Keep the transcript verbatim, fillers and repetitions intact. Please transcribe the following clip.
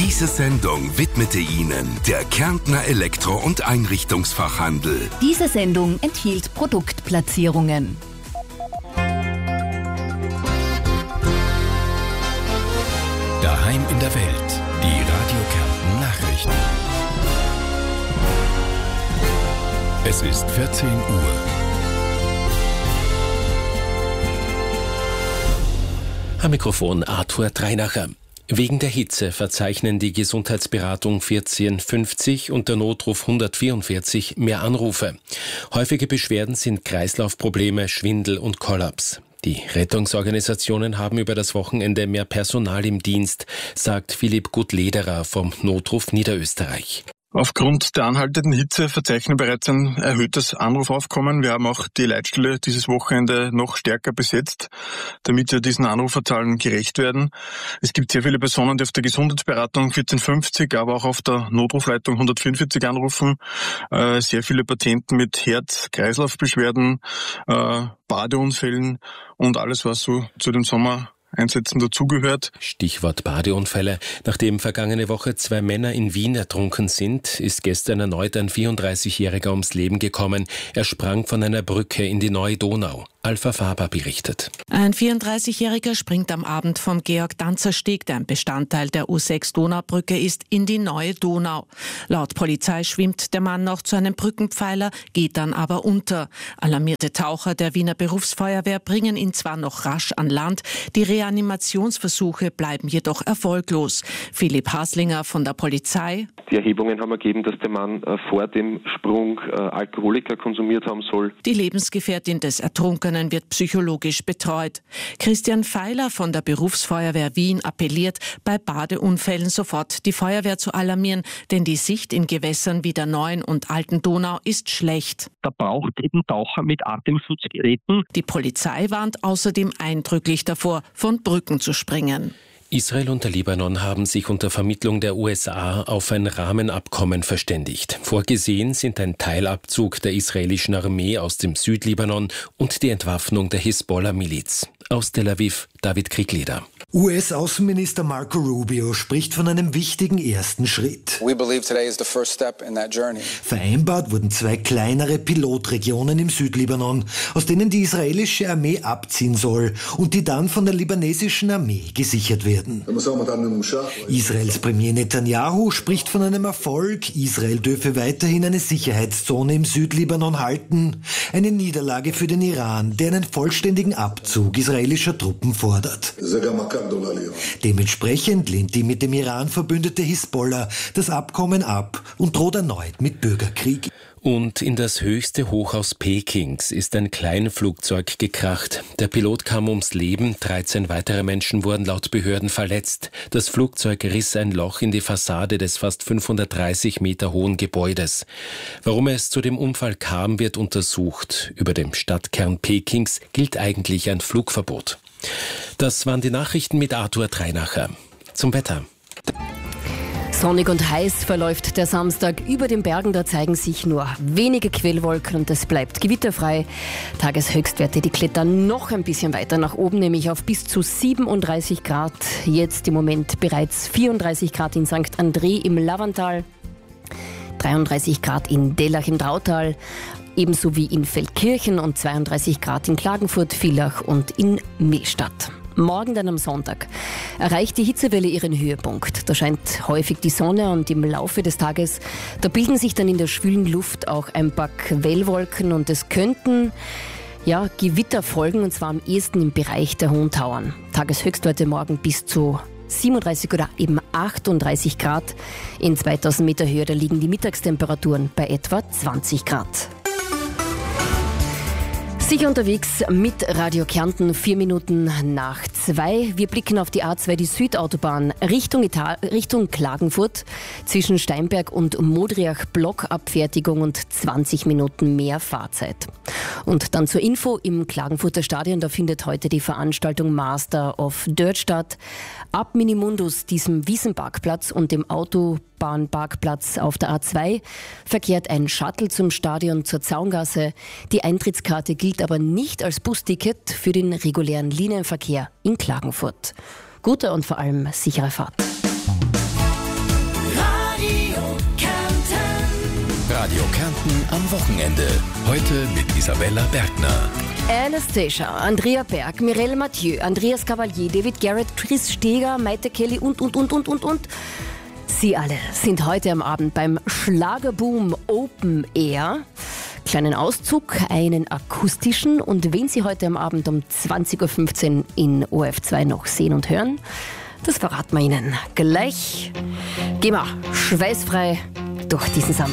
Diese Sendung widmete Ihnen der Kärntner Elektro- und Einrichtungsfachhandel. Diese Sendung enthielt Produktplatzierungen. Daheim in der Welt. Die Radio Kärnten Nachrichten. Es ist vierzehn Uhr. Am Mikrofon Arthur Dreinacher. Wegen der Hitze verzeichnen die Gesundheitsberatung vierzehn fünfzig und der Notruf hundertvierundvierzig mehr Anrufe. Häufige Beschwerden sind Kreislaufprobleme, Schwindel und Kollaps. Die Rettungsorganisationen haben über das Wochenende mehr Personal im Dienst, sagt Philipp Gutlederer vom Notruf Niederösterreich. Aufgrund der anhaltenden Hitze verzeichnen wir bereits ein erhöhtes Anrufaufkommen. Wir haben auch die Leitstelle dieses Wochenende noch stärker besetzt, damit wir diesen Anruferzahlen gerecht werden. Es gibt sehr viele Personen, die auf der Gesundheitsberatung vierzehn fünfzig, aber auch auf der Notrufleitung hundertvierundvierzig anrufen. Äh, sehr viele Patienten mit Herz-Kreislauf-Beschwerden, äh, Badeunfällen und alles, was so zu dem Sommer Einsätzen dazugehört. Stichwort Badeunfälle. Nachdem vergangene Woche zwei Männer in Wien ertrunken sind, ist gestern erneut ein vierunddreißigjähriger ums Leben gekommen. Er sprang von einer Brücke in die Neue Donau. Alpha Faber berichtet. Ein vierunddreißigjähriger springt am Abend vom Georg-Danzer-Steg, der ein Bestandteil der U sechs Donaubrücke ist, in die Neue Donau. Laut Polizei schwimmt der Mann noch zu einem Brückenpfeiler, geht dann aber unter. Alarmierte Taucher der Wiener Berufsfeuerwehr bringen ihn zwar noch rasch an Land, die Reanimationsversuche bleiben jedoch erfolglos. Philipp Haslinger von der Polizei. Die Erhebungen haben ergeben, dass der Mann äh, vor dem Sprung äh, Alkoholiker konsumiert haben soll. Die Lebensgefährtin des Ertrunkenen wird psychologisch betreut. Christian Feiler von der Berufsfeuerwehr Wien appelliert, bei Badeunfällen sofort die Feuerwehr zu alarmieren, denn die Sicht in Gewässern wie der Neuen und Alten Donau ist schlecht. Da braucht eben Taucher mit Atemschutzgeräten. Die Polizei warnt außerdem eindrücklich davor, von Brücken zu springen. Israel und der Libanon haben sich unter Vermittlung der U S A auf ein Rahmenabkommen verständigt. Vorgesehen sind ein Teilabzug der israelischen Armee aus dem Südlibanon und die Entwaffnung der Hisbollah-Miliz. Aus Tel Aviv, David Kriegleder. U S-Außenminister Marco Rubio spricht von einem wichtigen ersten Schritt. We believe today is the first step in that journey. Vereinbart wurden zwei kleinere Pilotregionen im Südlibanon, aus denen die israelische Armee abziehen soll und die dann von der libanesischen Armee gesichert werden. Israels Premier Netanyahu spricht von einem Erfolg. Israel dürfe weiterhin eine Sicherheitszone im Südlibanon halten. Eine Niederlage für den Iran, der einen vollständigen Abzug israelischer Truppen fordert. Dementsprechend lehnt die mit dem Iran verbündete Hisbollah das Abkommen ab und droht erneut mit Bürgerkrieg. Und in das höchste Hochhaus Pekings ist ein Kleinflugzeug gekracht. Der Pilot kam ums Leben, dreizehn weitere Menschen wurden laut Behörden verletzt. Das Flugzeug riss ein Loch in die Fassade des fast fünfhundertdreißig Meter hohen Gebäudes. Warum es zu dem Unfall kam, wird untersucht. Über dem Stadtkern Pekings gilt eigentlich ein Flugverbot. Das waren die Nachrichten mit Arthur Dreinacher. Zum Wetter. Sonnig und heiß verläuft der Samstag. Über den Bergen, da zeigen sich nur wenige Quellwolken und es bleibt gewitterfrei. Tageshöchstwerte, die klettern noch ein bisschen weiter nach oben, nämlich auf bis zu siebenunddreißig Grad. Jetzt im Moment bereits vierunddreißig Grad in Sankt André im Lavantal, dreiunddreißig Grad in Dellach im Drautal, ebenso wie in Feldkirchen und zweiunddreißig Grad in Klagenfurt, Villach und in Mehlstadt. Morgen dann am Sonntag erreicht die Hitzewelle ihren Höhepunkt. Da scheint häufig die Sonne und im Laufe des Tages, da bilden sich dann in der schwülen Luft auch ein paar Quellwolken und es könnten ja, Gewitter folgen, und zwar am ehesten im Bereich der Hohen Tauern. Tageshöchstwerte morgen bis zu siebenunddreißig oder eben achtunddreißig Grad. In zweitausend Meter Höhe, da liegen die Mittagstemperaturen bei etwa zwanzig Grad. Sicher unterwegs mit Radio Kärnten, vier Minuten nach zwei. Wir blicken auf die A zwei, die Südautobahn, Richtung, Ital- Richtung Klagenfurt. Zwischen Steinberg und Modriach Blockabfertigung und zwanzig Minuten mehr Fahrzeit. Und dann zur Info, im Klagenfurter Stadion, da findet heute die Veranstaltung Master of Dirt statt. Ab Minimundus, diesem Wiesenparkplatz und dem Autobahnparkplatz auf der A zwei, verkehrt ein Shuttle zum Stadion zur Zaungasse. Die Eintrittskarte gilt aber nicht als Busticket für den regulären Linienverkehr in Klagenfurt. Gute und vor allem sichere Fahrt. Radio Kärnten am Wochenende. Heute mit Isabella Bergner. Anastacia, Andrea Berg, Mireille Mathieu, Andreas Cavalier, David Garrett, Chris Steger, Maite Kelly und, und, und, und, und, und. Sie alle sind heute am Abend beim Schlagerboom Open Air. Kleinen Auszug, einen akustischen. Und wen Sie heute am Abend um zwanzig Uhr fünfzehn in O R F zwei noch sehen und hören, das verraten wir Ihnen gleich. Gehen wir schweißfrei durch diesen Samstag.